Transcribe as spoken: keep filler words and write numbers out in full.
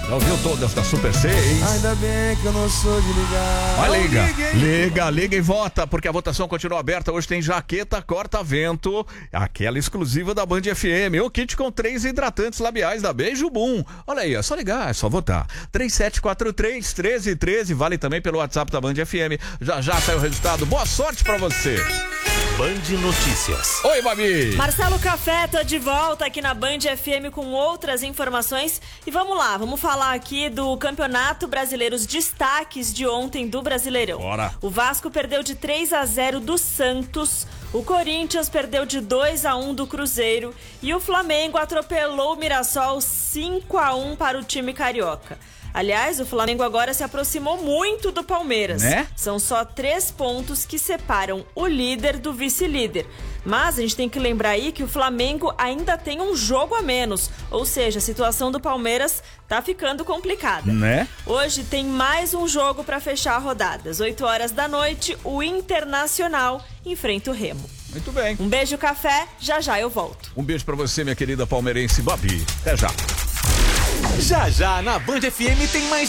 Já ouviu todas da Super seis? Ainda bem que eu não sou de ligar. Vai, liga, liga, liga e vota, porque a votação continua aberta. Hoje tem jaqueta corta-vento, aquela exclusiva da Band F M. O kit com três hidratantes labiais da Beijo Boom. Olha aí, é só ligar, é só votar. três sete quatro três, um três um três, vale também pelo WhatsApp da Band F M. Já já sai o resultado. Boa sorte pra você. Band Notícias. Oi, Babi. Marcelo Café, tô de volta aqui na Band F M com outras informações. E vamos lá, vamos falar aqui do Campeonato Brasileiro, os destaques de ontem do Brasileirão. Bora. O Vasco perdeu de três a zero do Santos, o Corinthians perdeu de dois a um do Cruzeiro e o Flamengo atropelou o Mirassol cinco a um para o time carioca. Aliás, o Flamengo agora se aproximou muito do Palmeiras. Né? São só três pontos que separam o líder do vice-líder. Mas a gente tem que lembrar aí que o Flamengo ainda tem um jogo a menos. Ou seja, a situação do Palmeiras tá ficando complicada. Né? Hoje tem mais um jogo para fechar a rodada. Às oito horas da noite, o Internacional enfrenta o Remo. Muito bem. Um beijo, Café. Já já eu volto. Um beijo pra você, minha querida palmeirense Babi. Até já. Já já na Band F M tem mais